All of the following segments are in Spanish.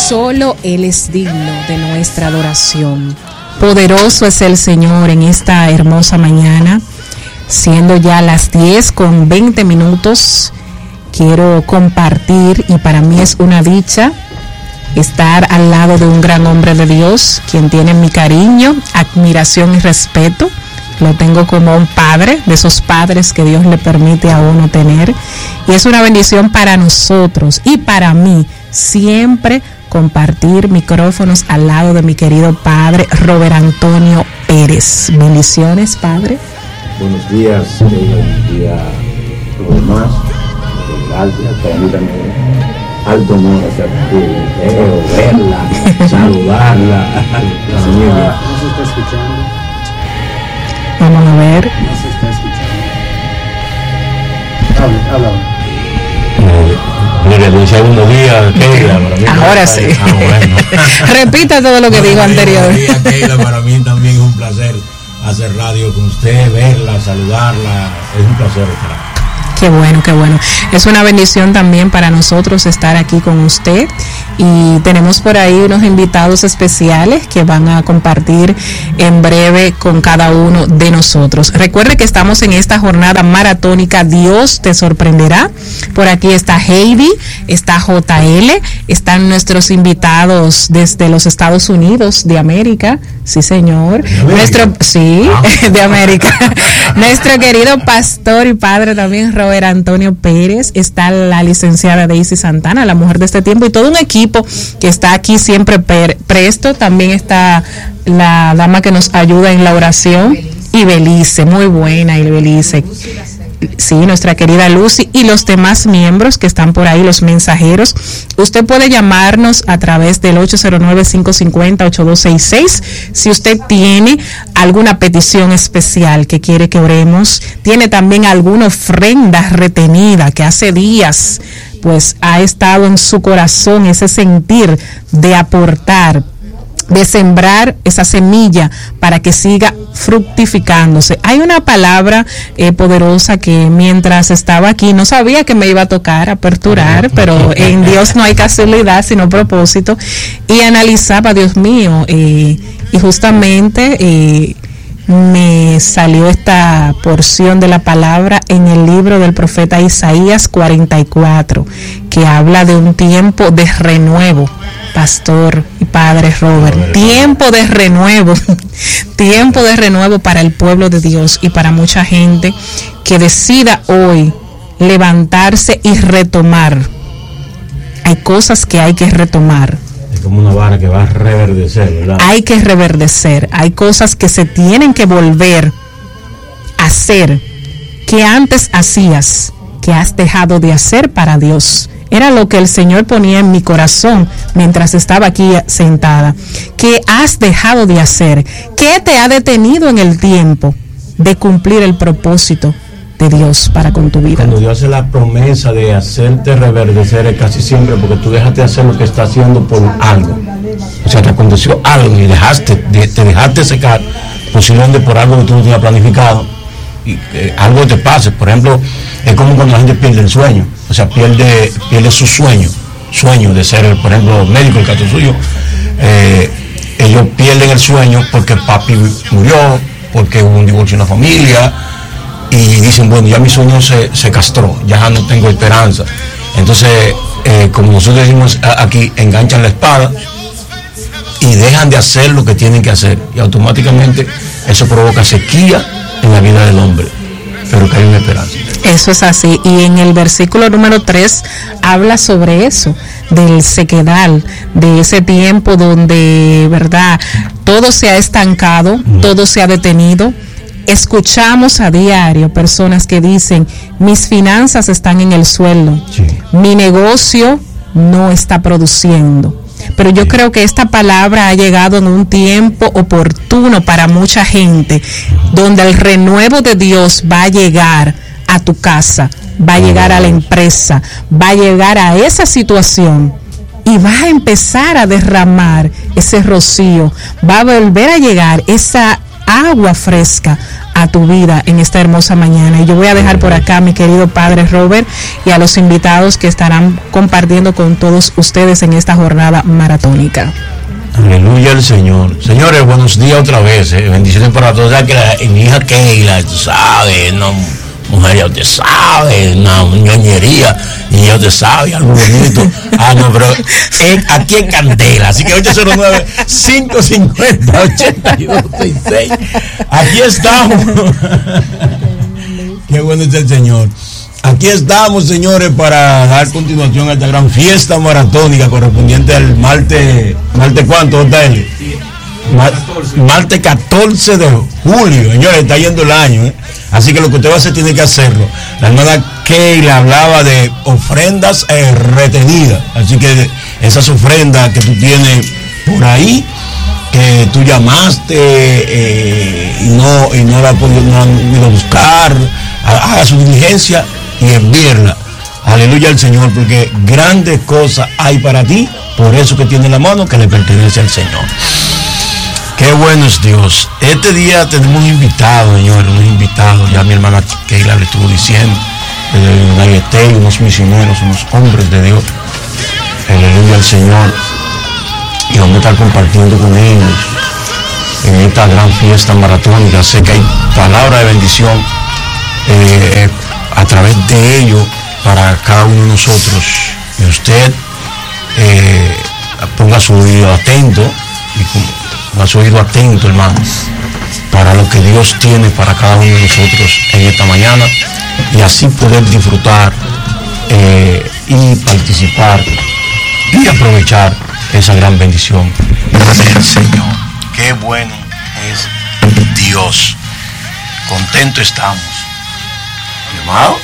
Solo Él es digno de nuestra adoración. Poderoso es el Señor en esta hermosa mañana, siendo ya las 10:20. Quiero compartir, y para mí es una dicha estar al lado de un gran hombre de Dios, quien tiene mi cariño, admiración y respeto. Lo tengo como un padre, de esos padres que Dios le permite a uno tener. Y es una bendición para nosotros y para mí siempre compartir micrófonos al lado de mi querido padre Robert Antonio Pérez. Bendiciones, padre. Buenos días, buenos días a los demás. Gracias, para mí también alto honor hacer tu video, verla, saludarla. ¿No se está escuchando? Vamos a ver. No se está escuchando. Habla. Mire, un segundo día, Keila, para mí. Ahora sí. Bueno. Repita todo lo que dijo anterior. Buenos días, Keila, para mí también es un placer hacer radio con usted, verla, saludarla. Es un placer estar. Qué bueno, qué bueno. Es una bendición también para nosotros estar aquí con usted, y tenemos por ahí unos invitados especiales que van a compartir en breve con cada uno de nosotros. Recuerde que estamos en esta jornada maratónica Dios te sorprenderá. Por aquí está Heidi, está JL, están nuestros invitados desde los Estados Unidos de América. Sí, señor. De América. Nuestro querido pastor y padre también, Robert Antonio Pérez. Está la licenciada Daisy Santana, la mujer de este tiempo, y todo un equipo que está aquí siempre presto. También está la dama que nos ayuda en la oración, Ibelice, muy buena Ibelice. Sí, nuestra querida Lucy y los demás miembros que están por ahí, los mensajeros. Usted puede llamarnos a través del 809-550-8266 si usted tiene alguna petición especial que quiere que oremos, tiene también alguna ofrenda retenida que hace días pues ha estado en su corazón, ese sentir de aportar, de sembrar esa semilla para que siga fructificándose. Hay una palabra poderosa que mientras estaba aquí no sabía que me iba a tocar aperturar, pero en Dios no hay casualidad sino propósito, y analizaba, Dios mío, y justamente me salió esta porción de la palabra en el libro del profeta Isaías 44, que habla de un tiempo de renuevo. Pastor y padre Robert, tiempo de renuevo para el pueblo de Dios y para mucha gente que decida hoy levantarse y retomar. Hay cosas que hay que retomar. Es como una vara que va a reverdecer, ¿verdad? Hay que reverdecer. Hay cosas que se tienen que volver a hacer que antes hacías, que has dejado de hacer para Dios. Era lo que el Señor ponía en mi corazón mientras estaba aquí sentada. ¿Qué has dejado de hacer? ¿Qué te ha detenido en el tiempo de cumplir el propósito de Dios para con tu vida? Cuando Dios hace la promesa de hacerte reverdecer, es casi siempre porque tú dejaste de hacer lo que está haciendo por algo. O sea, te aconteció algo y te dejaste secar, posiblemente por algo que tú no tenías planificado, y algo te pase. Por ejemplo, es como cuando la gente pierde el sueño, o sea, pierde su sueño de ser, por ejemplo, médico, el caso suyo. Ellos pierden el sueño porque papi murió, porque hubo un divorcio en la familia, y dicen, bueno, ya mi sueño se castró, ya no tengo esperanza. Entonces, como nosotros decimos aquí, enganchan la espada y dejan de hacer lo que tienen que hacer, y automáticamente eso provoca sequía en la vida del hombre, pero que hay una esperanza. Eso es así, y en el versículo número 3 habla sobre eso, del sequedal, de ese tiempo donde, verdad, todo se ha estancado, todo se ha detenido. Escuchamos a diario personas que dicen, mis finanzas están en el suelo, mi negocio no está produciendo. Pero yo creo que esta palabra ha llegado en un tiempo oportuno para mucha gente, donde el renuevo de Dios va a llegar a tu casa, va a llegar a la empresa, va a llegar a esa situación, y va a empezar a derramar ese rocío, va a volver a llegar esa agua fresca a tu vida en esta hermosa mañana. Y yo voy a dejar por acá a mi querido padre Robert y a los invitados que estarán compartiendo con todos ustedes en esta jornada maratónica. Aleluya al Señor. Señores, buenos días otra vez. Bendiciones para todos. Ya que mi hija Keila, tú sabes, no, mujer, ya usted sabe, una ñoñería, y ya usted sabe, algo bonito. No, pero aquí en Candela, así que 809-550-8266. Aquí estamos. Qué bueno es el Señor. Aquí estamos, señores, para dar continuación a esta gran fiesta maratónica correspondiente al martes ¿cuánto, JL? Martes 14 de julio, señores, está yendo el año, así que lo que usted va a hacer tiene que hacerlo. La hermana Keila hablaba de ofrendas retenidas, así que esas ofrendas que tú tienes por ahí, que tú llamaste y no la has podido buscar, haga su diligencia y enviarla. Aleluya al Señor, porque grandes cosas hay para ti, por eso que tiene la mano que le pertenece al Señor. Qué bueno es Dios. Este día tenemos un invitado, señores, ya mi hermana Keila le estuvo diciendo, unos misioneros, unos hombres de Dios. Aleluya al Señor. Y vamos a estar compartiendo con ellos en esta gran fiesta maratónica. Sé que hay palabra de bendición a través de ello para cada uno de nosotros. Y usted ponga su oído atento, ponga su oído atento, hermanos, para lo que Dios tiene para cada uno de nosotros en esta mañana, y así poder disfrutar y participar y aprovechar esa gran bendición del Señor. Qué bueno es Dios. Contento estamos. ¿Llamado?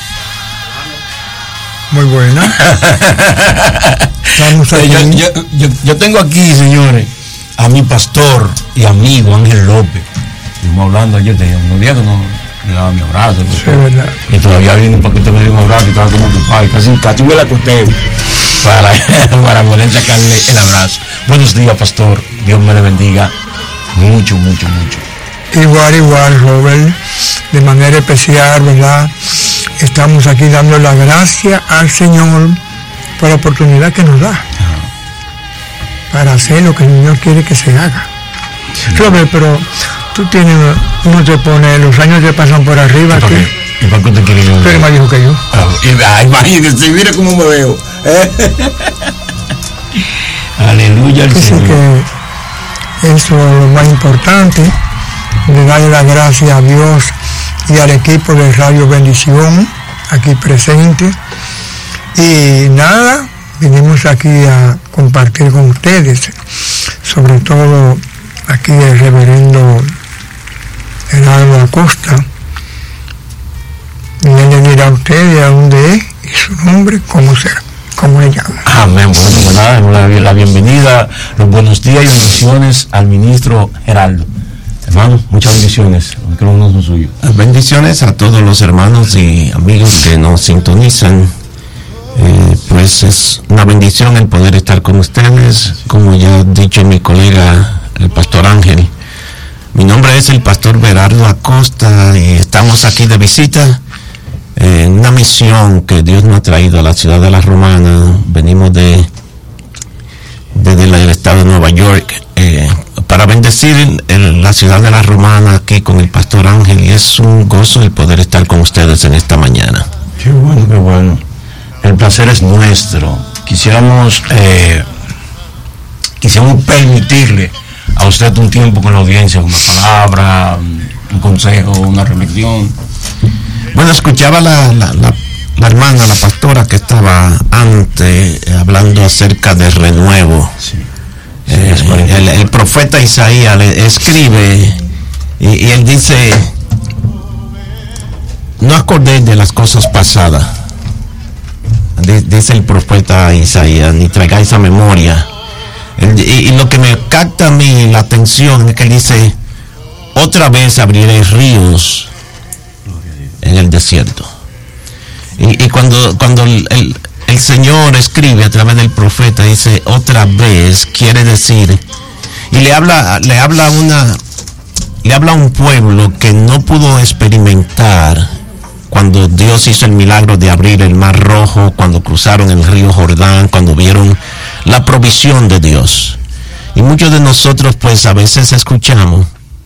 Muy buena. Estamos aquí. Yo tengo aquí, señores, a mi pastor y amigo Ángel López. Estuvimos hablando ayer, tenía unos días que no me daba mi abrazo. Sí, verdad. Y todavía vino para que usted me diera un abrazo y estaba como ocupado. Casi me la acosté para poder sacarle el abrazo. Buenos días, pastor. Dios me le bendiga mucho, mucho, mucho. Igual, Robert, de manera especial, ¿verdad? Estamos aquí dando la gracia al Señor por la oportunidad que nos da para hacer lo que el Señor quiere que se haga. Sí. Robert, pero tú tienes, uno te pone, los años te pasan por arriba. ¿Y para qué te quieres ir? Tú eres más viejo que yo. Imagínese, mira cómo me veo. Aleluya al Señor. Que eso es lo más importante, de darle las gracias a Dios y al equipo de Radio Bendición aquí presente. Y nada, vinimos aquí a compartir con ustedes, sobre todo aquí el reverendo Gerardo Acosta, y él le dirá a ustedes a dónde es y su nombre, cómo le llama. Amén. Bueno, pues nada, la bienvenida, los buenos días y bendiciones al ministro Gerardo. Hermano, muchas bendiciones. Bendiciones a todos los hermanos y amigos que nos sintonizan. Pues es una bendición el poder estar con ustedes. Como ya ha dicho mi colega, el pastor Ángel, mi nombre es el pastor Gerardo Acosta y estamos aquí de visita en una misión que Dios nos ha traído a la ciudad de La Romana. Venimos desde el estado de Nueva York para bendecir la ciudad de La Romana aquí con el pastor Ángel, y es un gozo el poder estar con ustedes en esta mañana. Qué bueno, qué bueno. El placer es nuestro. Quisiéramos permitirle a usted un tiempo con la audiencia, una palabra, un consejo, una reflexión. Bueno, escuchaba la hermana, la pastora que estaba antes hablando acerca de renuevo. Sí. El profeta Isaías le escribe y él dice: no acordéis de las cosas pasadas, dice el profeta Isaías, ni traigáis a memoria. Y lo que me capta a mí la atención es que él dice: otra vez abriré ríos en el desierto. Y cuando el Señor escribe a través del profeta, dice otra vez, quiere decir, y le habla le habla a un pueblo que no pudo experimentar cuando Dios hizo el milagro de abrir el Mar Rojo, cuando cruzaron el río Jordán, cuando vieron la provisión de Dios. Y muchos de nosotros pues a veces escuchamos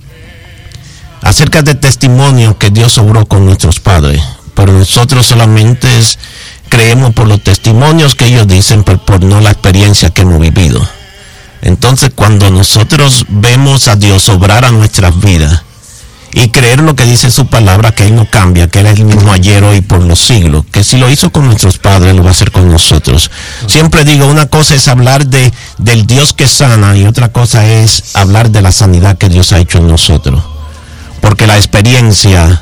acerca de testimonios que Dios obró con nuestros padres, pero nosotros solamente creemos por los testimonios que ellos dicen, pero por no la experiencia que hemos vivido. Entonces, cuando nosotros vemos a Dios obrar a nuestras vidas y creer lo que dice su palabra, que Él no cambia, que Él es el mismo ayer, hoy, por los siglos, que si lo hizo con nuestros padres, lo va a hacer con nosotros. Siempre digo, una cosa es hablar del Dios que sana y otra cosa es hablar de la sanidad que Dios ha hecho en nosotros. Porque la experiencia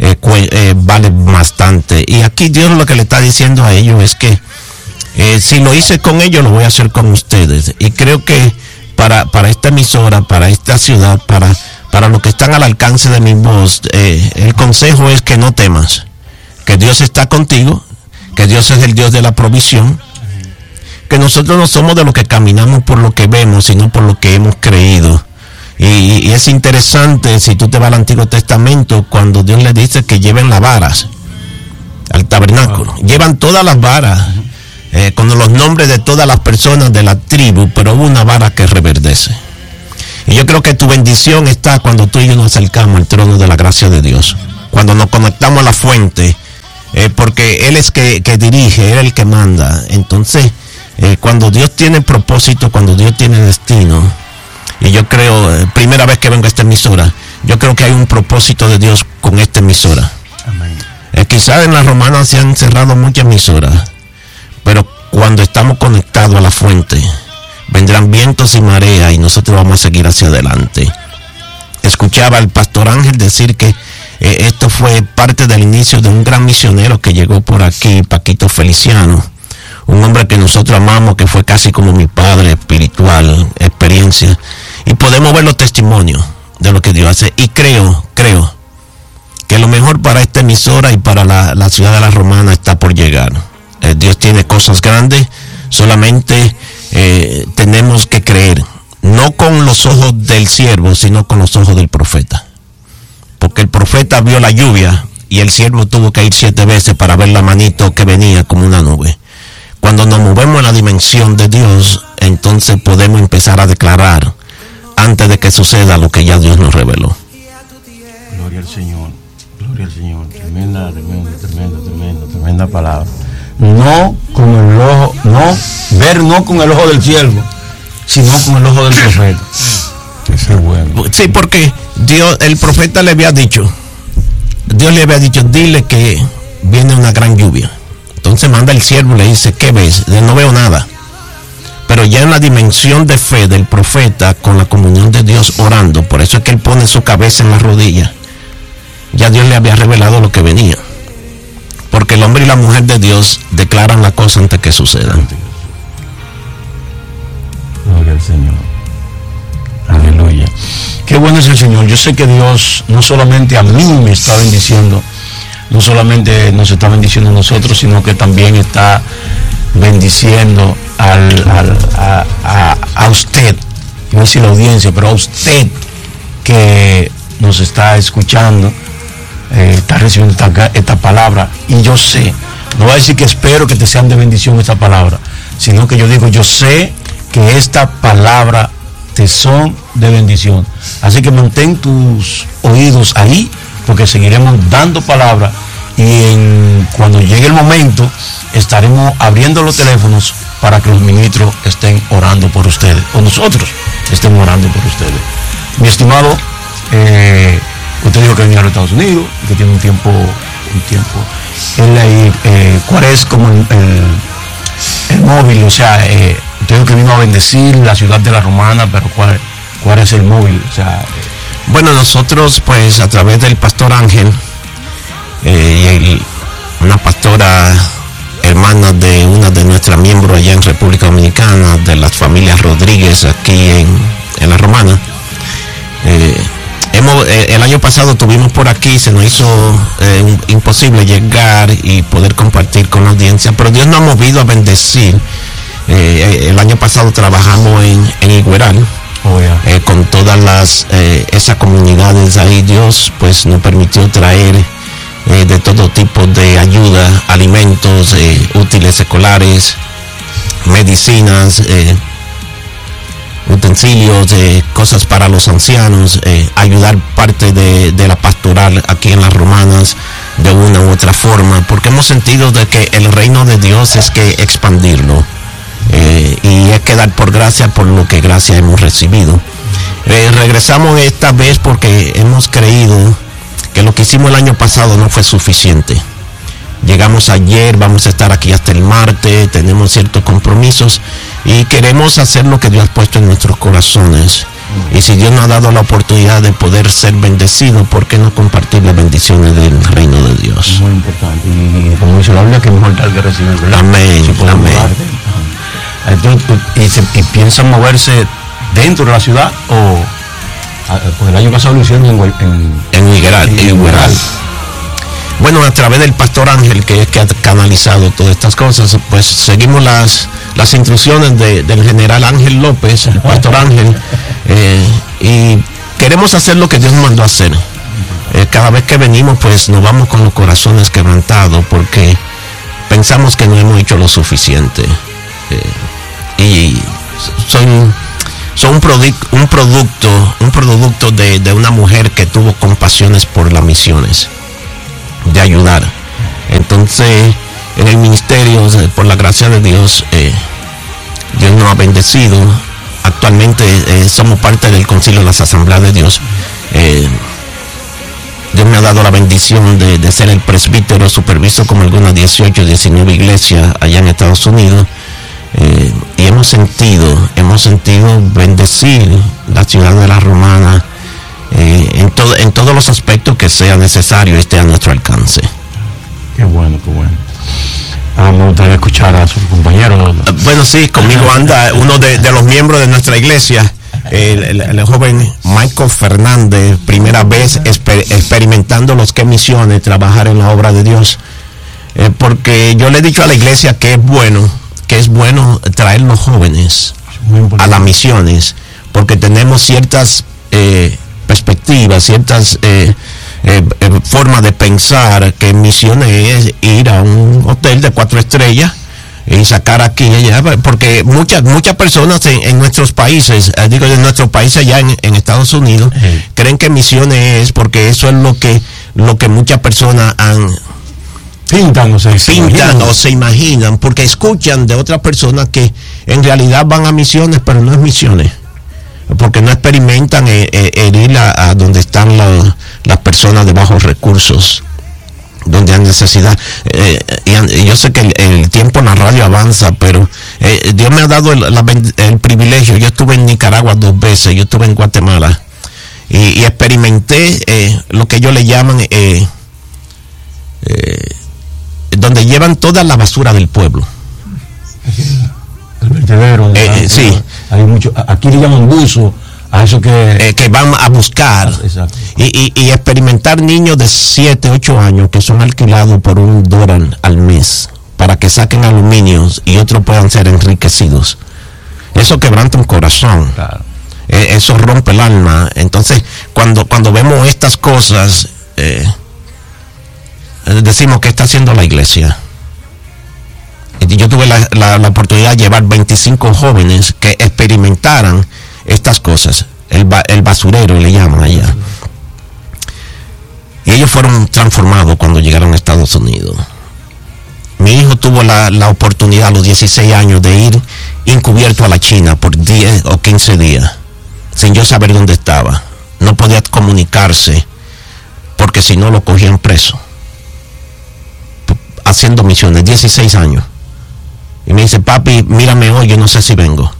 vale bastante. Y aquí Dios lo que le está diciendo a ellos es que si lo hice con ellos, lo voy a hacer con ustedes. Y creo que para esta emisora, para esta ciudad, para los que están al alcance de mi voz, el consejo es que no temas, que Dios está contigo, que Dios es el Dios de la provisión, que nosotros no somos de los que caminamos por lo que vemos, sino por lo que hemos creído. Y es interesante, si tú te vas al Antiguo Testamento, cuando Dios le dice que lleven las varas al tabernáculo, llevan todas las varas, con los nombres de todas las personas de la tribu, pero hubo una vara que reverdece. Y yo creo que tu bendición está cuando tú y yo nos acercamos al trono de la gracia de Dios, cuando nos conectamos a la fuente, porque Él es que dirige, Él es el que manda. Entonces, cuando Dios tiene propósito, cuando Dios tiene destino, y yo creo, primera vez que vengo a esta emisora, yo creo que hay un propósito de Dios con esta emisora. Amén. Quizás en la Romana se han cerrado muchas emisoras, pero cuando estamos conectados a la fuente, vendrán vientos y mareas y nosotros vamos a seguir hacia adelante. Escuchaba al pastor Ángel decir que esto fue parte del inicio de un gran misionero que llegó por aquí, Paquito Feliciano, un hombre que nosotros amamos, que fue casi como mi padre espiritual, experiencia, y podemos ver los testimonios de lo que Dios hace. Y creo que lo mejor para esta emisora y para la ciudad de la Romana está por llegar. Dios tiene cosas grandes, solamente tenemos que creer, no con los ojos del siervo, sino con los ojos del profeta. Porque el profeta vio la lluvia y el siervo tuvo que ir 7 veces para ver la manito que venía como una nube. Cuando nos movemos en la dimensión de Dios, entonces podemos empezar a declarar antes de que suceda lo que ya Dios nos reveló. Gloria al Señor, tremenda palabra. No con el ojo, no con el ojo del siervo, sino con el ojo del profeta. Eso es bueno. Sí, porque el profeta le había dicho, Dios le había dicho, dile que viene una gran lluvia. Entonces manda el siervo y le dice, ¿qué ves? No veo nada. Pero ya en la dimensión de fe del profeta, con la comunión de Dios orando, por eso es que él pone su cabeza en la rodilla, ya Dios le había revelado lo que venía. Porque el hombre y la mujer de Dios declaran la cosa antes que sucedan. Gloria al Señor. Aleluya. Qué bueno es el Señor. Yo sé que Dios no solamente a mí me está bendiciendo, no solamente nos está bendiciendo a nosotros, sino que también está bendiciendo a usted, no voy a decir la audiencia, pero a usted que nos está escuchando, está recibiendo esta palabra. Y yo sé, no voy a decir que espero que te sean de bendición esta palabra, sino que yo digo, yo sé que esta palabra te son de bendición. Así que mantén tus oídos ahí, porque seguiremos dando palabra y cuando llegue el momento estaremos abriendo los teléfonos para que los ministros estén orando por ustedes, o nosotros estemos orando por ustedes. Mi estimado, usted dijo que venía a los Estados Unidos, que tiene un tiempo, él ahí, ¿cuál es como el móvil? O sea, usted dijo que vino a bendecir la ciudad de la Romana, pero ¿cuál es el móvil? O sea, bueno, nosotros pues a través del pastor Ángel, una pastora hermana de una de nuestras miembros allá en República Dominicana, de las familias Rodríguez aquí en la Romana, el año pasado tuvimos por aquí, se nos hizo imposible llegar y poder compartir con la audiencia, pero Dios nos ha movido a bendecir. El año pasado trabajamos en Igueral, con todas esas comunidades ahí. Dios pues nos permitió traer de todo tipo de ayuda, alimentos, útiles escolares, medicinas, utensilios, cosas para los ancianos, ayudar parte de la pastoral aquí en las Romanas de una u otra forma, porque hemos sentido de que el reino de Dios es que expandirlo, y es que dar por gracia por lo que gracia hemos recibido. Regresamos esta vez porque hemos creído que lo que hicimos el año pasado no fue suficiente. Llegamos ayer, vamos a estar aquí hasta el martes, tenemos ciertos compromisos y queremos hacer lo que Dios ha puesto en nuestros corazones. Y si Dios nos ha dado la oportunidad de poder ser bendecidos, ¿por qué no compartir las bendiciones del reino de Dios? Muy importante. Y como dice la Biblia, que mejor dar que recibir, ¿verdad? Amén, si amén. Entonces, y piensan moverse dentro de la ciudad o pues el año pasado lo hicieron en Higueral. Bueno, a través del pastor Ángel, que es que ha canalizado todas estas cosas, pues seguimos las instrucciones del general Ángel López, el pastor Ángel, y queremos hacer lo que Dios nos mandó a hacer. Cada vez que venimos, pues nos vamos con los corazones quebrantados porque pensamos que no hemos hecho lo suficiente. Y son un producto de una mujer que tuvo compasiones por las misiones, de ayudar. Entonces, en el ministerio, por la gracia de Dios, Dios nos ha bendecido. Actualmente somos parte del Concilio de las Asambleas de Dios. Dios me ha dado la bendición de ser el presbítero, superviso como algunas 18, 19 iglesias allá en Estados Unidos. Y hemos sentido bendecir la ciudad de la Romana en todos los aspectos que sea necesario, esté a nuestro alcance. Qué bueno. Me gustaría escuchar a sus compañeros. Bueno, sí, conmigo anda uno de los miembros de nuestra iglesia, el joven Michael Fernández, primera vez experimentando los que misiones, trabajar en la obra de Dios. Porque yo le he dicho a la iglesia que es bueno traer los jóvenes a las misiones, porque tenemos ciertas perspectivas, ciertas formas de pensar que misiones es ir a un hotel de 4 estrellas y sacar aquí y allá, porque muchas personas en nuestros países, en nuestros países allá en Estados Unidos, creen que misiones es porque eso es lo que muchas personas pintan o se imaginan, porque escuchan de otras personas que en realidad van a misiones, pero no es misiones, porque no experimentan el ir a donde están las personas de bajos recursos, donde hay necesidad. Y yo sé que el tiempo en la radio avanza, pero Dios me ha dado el privilegio. Yo estuve en Nicaragua 2 veces, yo estuve en Guatemala y experimenté lo que ellos le llaman donde llevan toda la basura del pueblo. El vertedero. Sí. Hay mucho, aquí le llaman buzo a eso que van a buscar. Exacto. Y experimentar niños de 7, 8 años que son alquilados por $1 al mes para que saquen aluminios y otros puedan ser enriquecidos. Eso quebranta un corazón. Claro. Eso rompe el alma. Entonces, cuando vemos estas cosas, decimos que está haciendo la iglesia. Yo tuve la oportunidad de llevar 25 jóvenes que experimentaran estas cosas, el basurero le llaman allá, y ellos fueron transformados cuando llegaron a Estados Unidos. Mi hijo tuvo la oportunidad a los 16 años de ir encubierto a la China por 10 o 15 días sin yo saber dónde estaba. No podía comunicarse porque si no lo cogían preso, haciendo misiones. 16 años. Y me dice: papi, mírame hoy, yo no sé si vengo.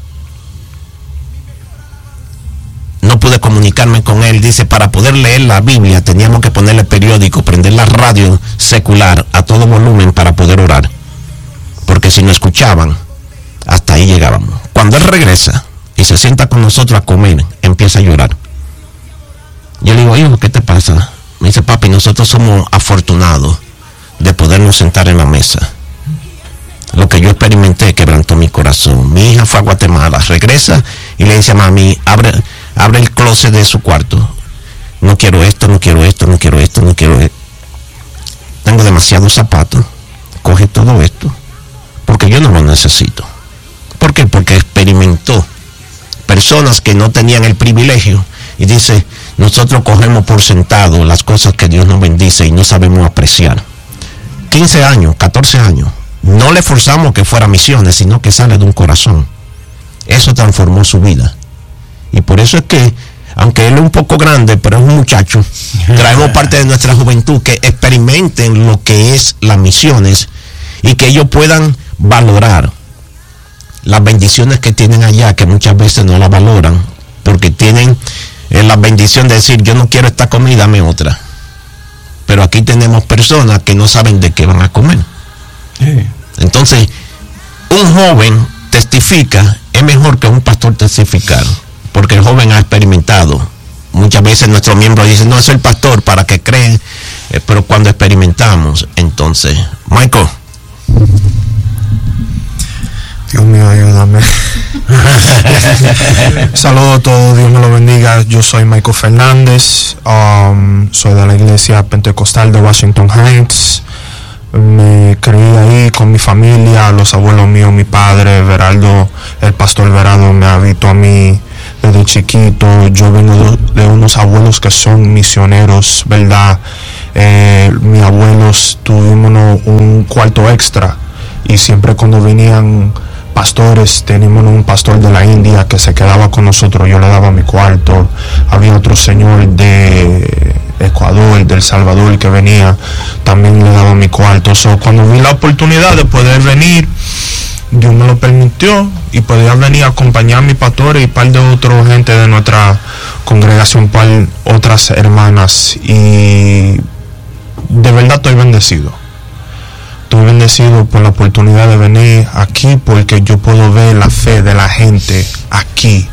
No pude comunicarme con él. Dice, para poder leer la Biblia teníamos que ponerle periódico, prender la radio secular a todo volumen para poder orar, porque si no escuchaban, hasta ahí llegábamos. Cuando él regresa y se sienta con nosotros a comer, empieza a llorar. Yo le digo: hijo, ¿qué te pasa? Me dice: papi, nosotros somos afortunados de podernos sentar en la mesa. lo que yo experimenté quebrantó mi corazón. Mi hija fue a Guatemala, regresa y le dice a mami, abre el closet de su cuarto. No quiero esto, no quiero esto, no quiero esto, no quiero esto. Tengo demasiados zapatos. Coge todo esto, porque yo no lo necesito. ¿Por qué? Porque experimentó personas que no tenían el privilegio y dice, nosotros cogemos por sentado las cosas que Dios nos bendice y no sabemos apreciar. 15 años, 14 años, no le forzamos que fuera misiones, sino que sale de un corazón. Eso transformó su vida. Y por eso es que, aunque él es un poco grande, pero es un muchacho, traemos parte de nuestra juventud que experimenten lo que es las misiones y que ellos puedan valorar las bendiciones que tienen allá, que muchas veces no las valoran, porque tienen la bendición de decir, yo no quiero esta comida, dame otra. Pero aquí tenemos personas que no saben de qué van a comer. Entonces, un joven testifica, es mejor que un pastor testificar, porque el joven ha experimentado. Muchas veces nuestros miembros dicen, no, es el pastor para que creen, pero cuando experimentamos, entonces, Michael. Dios mío, ayúdame. Saludos a todos, Dios me lo bendiga. Yo soy Michael Fernández, soy de la iglesia pentecostal de Washington Heights. Me crié ahí con mi familia, los abuelos míos, mi padre, Veraldo, el pastor Veraldo me habitó a mí desde chiquito. Yo vengo de unos abuelos que son misioneros, ¿verdad? Mis abuelos tuvimos un cuarto extra y siempre cuando venían pastores, teníamos un pastor de la India que se quedaba con nosotros, yo le daba mi cuarto. Había otro señor de Ecuador, del Salvador, que venía, también le daba mi cuarto. Cuando vi la oportunidad de poder venir, Dios me lo permitió y podía venir a acompañar a mi pastor y un par de otra gente de nuestra congregación, otras hermanas, y de verdad estoy bendecido. Estoy bendecido por la oportunidad de venir aquí, porque yo puedo ver la fe de la gente aquí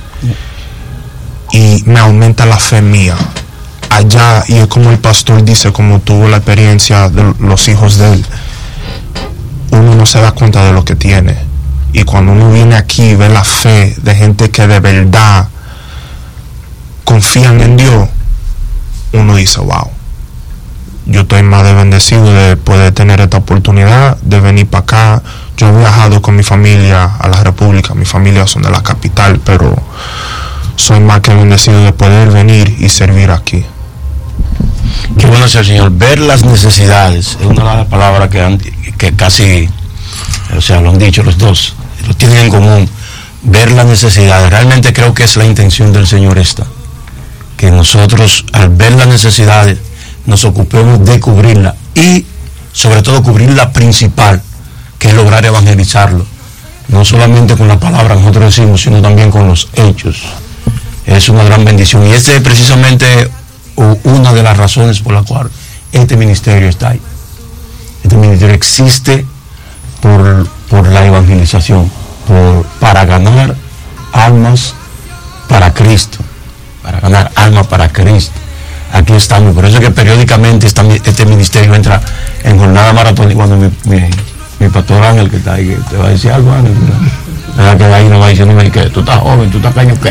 y me aumenta la fe mía allá. Y es como el pastor dice, como tuvo la experiencia de los hijos de él, uno no se da cuenta de lo que tiene, y cuando uno viene aquí y ve la fe de gente que de verdad confían en Dios, uno dice, wow. Yo estoy más de bendecido de poder tener esta oportunidad de venir para acá. Yo he viajado con mi familia a la República, mi familia son de la capital, pero soy más que bendecido de poder venir y servir aquí. Qué bueno sea el Señor. Ver las necesidades es una de las palabras que casi, o sea, lo han dicho los dos, lo tienen en común. Ver las necesidades, realmente creo que es la intención del Señor esta, que nosotros al ver las necesidades nos ocupemos de cubrirla y sobre todo cubrir la principal, que es lograr evangelizarlo, no solamente con la palabra que nosotros decimos, sino también con los hechos. Es una gran bendición y esta es precisamente una de las razones por la cual este ministerio está ahí. Este ministerio existe por la evangelización, para ganar almas para Cristo, para ganar almas para Cristo. Aquí estamos, por eso es que periódicamente este ministerio entra en jornada maratón. Y cuando mi pastor Ángel, que está ahí, que te va a decir algo, Ángel, que ahí no va diciéndome que tú estás joven, tú estás caño, ¿qué?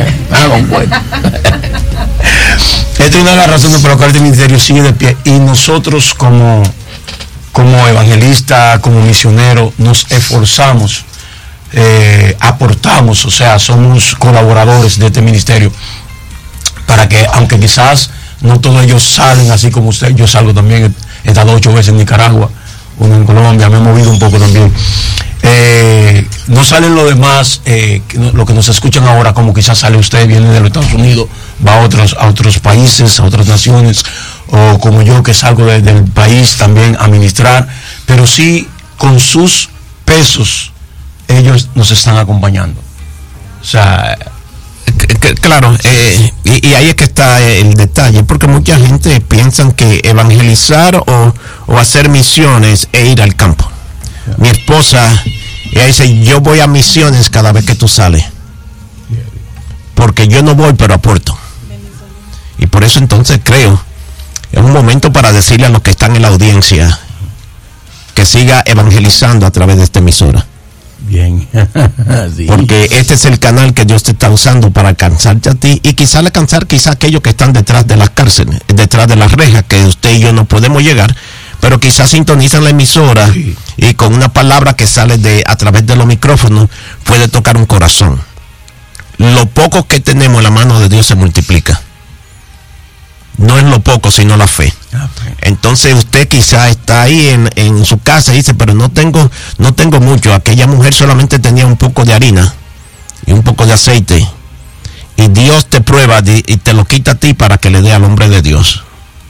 Esta es una de las razones por las cuales este ministerio sigue de pie, y nosotros como evangelistas, como misioneros, nos esforzamos, aportamos, o sea, somos colaboradores de este ministerio, para que, aunque quizás no todos ellos salen así como usted, yo salgo también, he estado 8 veces en Nicaragua, uno en Colombia, me he movido un poco también. No salen los demás, lo que nos escuchan ahora, como quizás sale usted, viene de los Estados Unidos, va a otros países, a otras naciones, o como yo que salgo del país también a ministrar, pero sí con sus pesos ellos nos están acompañando. O sea, claro, y ahí es que está el detalle, porque mucha gente piensa que evangelizar o hacer misiones es ir al campo. Mi esposa, ella dice, yo voy a misiones cada vez que tú sales, porque yo no voy pero aporto. Y por eso entonces creo, es un momento para decirle a los que están en la audiencia que siga evangelizando a través de esta emisora. Bien. Sí. Porque este es el canal que Dios te está usando para alcanzarte a ti y quizás alcanzar quizás aquellos que están detrás de las cárceles, detrás de las rejas, que usted y yo no podemos llegar, pero quizás sintonizan la emisora y con una palabra que sale a través de los micrófonos puede tocar un corazón. Lo poco que tenemos en la mano de Dios se multiplica. No es lo poco, sino la fe. Entonces usted quizá está ahí en su casa y dice, pero no tengo mucho. Aquella mujer solamente tenía un poco de harina y un poco de aceite. Y Dios te prueba y te lo quita a ti para que le dé al hombre de Dios.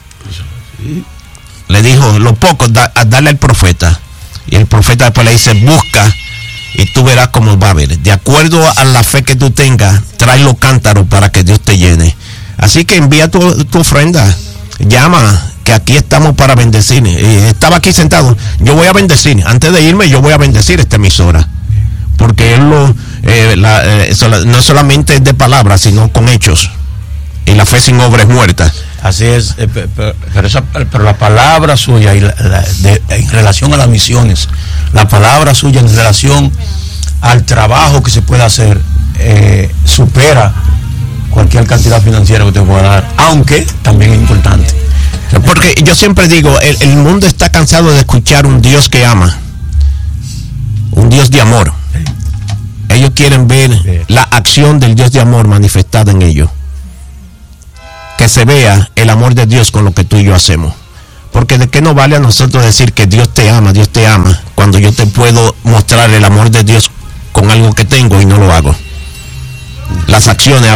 Le dijo, lo poco, dale al profeta. Y el profeta después le dice, busca y tú verás cómo va a haber. De acuerdo a la fe que tú tengas, trae los cántaros para que Dios te llene. Así que envía tu ofrenda, llama, que aquí estamos para bendecir. Estaba aquí sentado, yo voy a bendecir, antes de irme yo voy a bendecir esta emisora, porque él no solamente es de palabras, sino con hechos, y la fe sin obra es muerta. Así es, pero la palabra suya en relación a las misiones, la palabra suya en relación al trabajo que se puede hacer, supera cualquier cantidad financiera que te pueda dar, aunque también es importante. Porque yo siempre digo, el mundo está cansado de escuchar un Dios que ama, un Dios de amor. Ellos quieren ver la acción del Dios de amor manifestada en ellos. Que se vea el amor de Dios con lo que tú y yo hacemos. Porque de qué nos vale a nosotros decir que Dios te ama, cuando yo te puedo mostrar el amor de Dios con algo que tengo y no lo hago. Las acciones